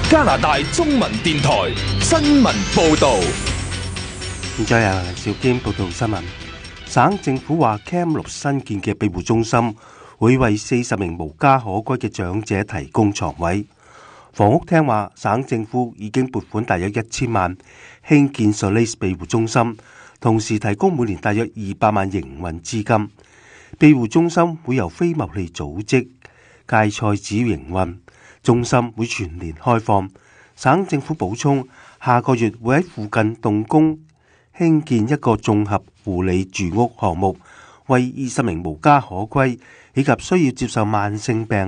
加拿大中文電台新聞報道。 現在由黎兆堅報道新聞。省政府話 Camp6 新建嘅庇護中心會為40名無家可歸嘅長者提供床位。房屋廳話，省政府已經撥款大約1000萬興建 Solace 庇護中心，同時提供每年大約200萬營運資金。庇護中心會由非牟利組織芥菜子營運，中心會全年開放。省政府補充，下個月會喺附近動工興建一個綜合護理住屋項目，為20名無家可歸以及需要接受慢性病